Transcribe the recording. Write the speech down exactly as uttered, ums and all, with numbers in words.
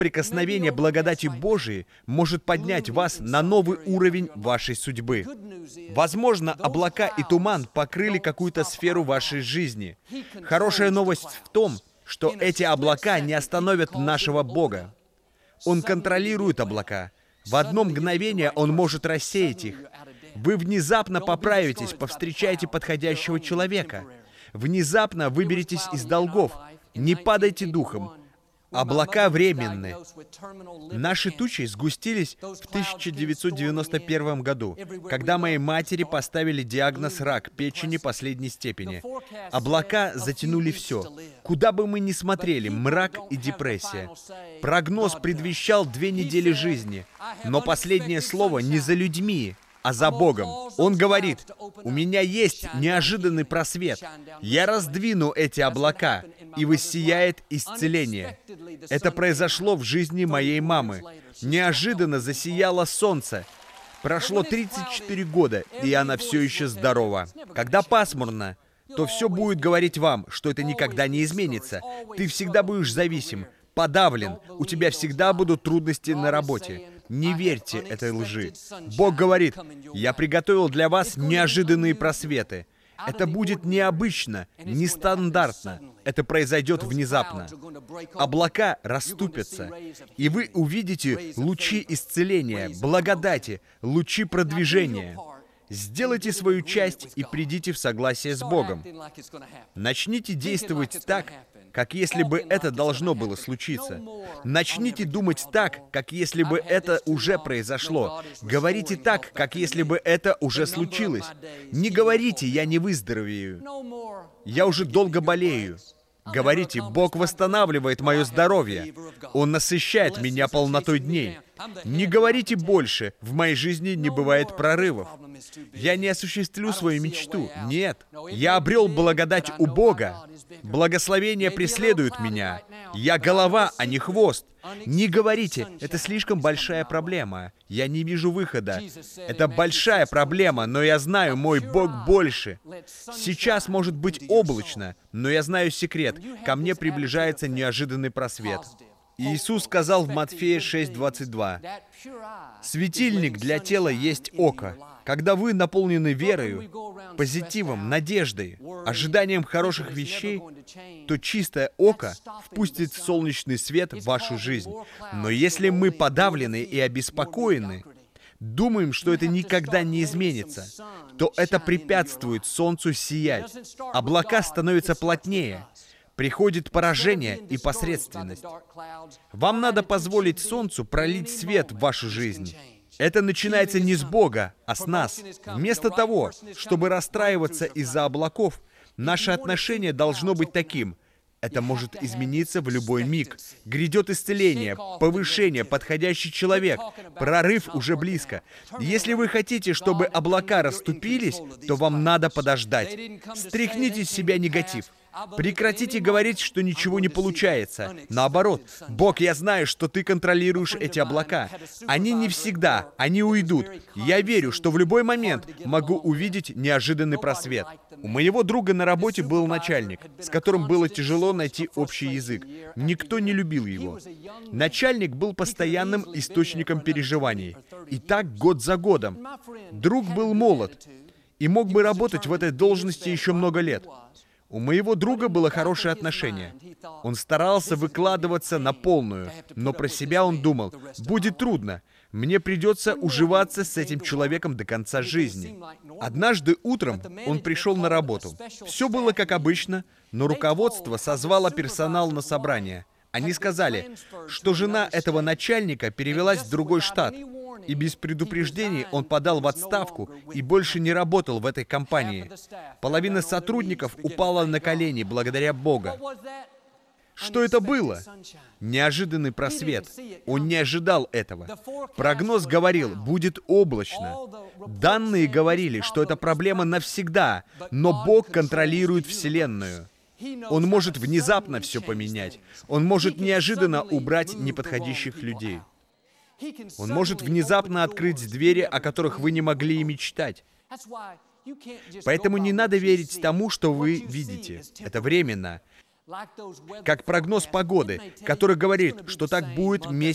Прикосновение благодати Божией может поднять вас на новый уровень вашей судьбы. Возможно, облака и туман покрыли какую-то сферу вашей жизни. Хорошая новость в том, что эти облака не остановят нашего Бога. Он контролирует облака. В одно мгновение Он может рассеять их. Вы внезапно поправитесь, повстречаете подходящего человека. Внезапно выберетесь из долгов. Не падайте духом. Облака временны. Наши тучи сгустились в тысяча девятьсот девяносто первом году, когда моей матери поставили диагноз рак печени последней степени. Облака затянули все. Куда бы мы ни смотрели, мрак и депрессия. Прогноз предвещал две недели жизни, но последнее слово не за людьми, а за Богом. Он говорит: «У меня есть неожиданный просвет. Я раздвину эти облака, и воссияет исцеление». Это произошло в жизни моей мамы. Неожиданно засияло солнце. Прошло тридцать четыре года, и она все еще здорова. Когда пасмурно, то все будет говорить вам, что это никогда не изменится. Ты всегда будешь зависим, подавлен, у тебя всегда будут трудности на работе. Не верьте этой лжи. Бог говорит: «Я приготовил для вас неожиданные просветы». Это будет необычно, нестандартно. Это произойдет внезапно. Облака расступятся, и вы увидите лучи исцеления, благодати, лучи продвижения. Сделайте свою часть и придите в согласие с Богом. Начните действовать так, как если бы это должно было случиться. Начните думать так, как если бы это уже произошло. Говорите так, как если бы это уже случилось. Не говорите: «Я не выздоровею», «Я уже долго болею». Говорите: «Бог восстанавливает мое здоровье. Он насыщает меня полнотой дней». Не говорите больше: «В моей жизни не бывает прорывов. Я не осуществлю свою мечту». Нет. Я обрел благодать у Бога. Благословение преследует меня. Я голова, а не хвост. Не говорите: «Это слишком большая проблема. Я не вижу выхода». Это большая проблема, но я знаю, мой Бог больше. Сейчас может быть облачно, но я знаю секрет. Ко мне приближается неожиданный просвет. Иисус сказал в Матфея шесть двадцать два: «Светильник для тела есть око». Когда вы наполнены верою, позитивом, надеждой, ожиданием хороших вещей, то чистое око впустит солнечный свет в вашу жизнь. Но если мы подавлены и обеспокоены, думаем, что это никогда не изменится, то это препятствует солнцу сиять. Облака становятся плотнее. Приходит поражение и посредственность. Вам надо позволить солнцу пролить свет в вашу жизнь. Это начинается не с Бога, а с нас. Вместо того, чтобы расстраиваться из-за облаков, наше отношение должно быть таким: это может измениться в любой миг. Грядет исцеление, повышение, подходящий человек. Прорыв уже близко. Если вы хотите, чтобы облака расступились, то вам надо подождать. Стряхните с себя негатив. Прекратите говорить, что ничего не получается. Наоборот: «Бог, я знаю, что Ты контролируешь эти облака. Они не всегда, они уйдут. Я верю, что в любой момент могу увидеть неожиданный просвет». У моего друга на работе был начальник, с которым было тяжело найти общий язык. Никто не любил его. Начальник был постоянным источником переживаний. И так год за годом. Друг был молод и мог бы работать в этой должности еще много лет. У моего друга было хорошее отношение. Он старался выкладываться на полную, но про себя он думал: будет трудно, мне придется уживаться с этим человеком до конца жизни. Однажды утром он пришел на работу. Все было как обычно, но руководство созвало персонал на собрание. Они сказали, что жена этого начальника перевелась в другой штат, и без предупреждений он подал в отставку и больше не работал в этой компании. Половина сотрудников упала на колени благодаря Богу. Что это было? Неожиданный просвет. Он не ожидал этого. Прогноз говорил: будет облачно. Данные говорили, что это проблема навсегда, но Бог контролирует Вселенную. Он может внезапно все поменять. Он может неожиданно убрать неподходящих людей. Он может внезапно открыть двери, о которых вы не могли и мечтать. Поэтому не надо верить тому, что вы видите. Это временно. как прогноз погоды, который говорит, что так будет месяц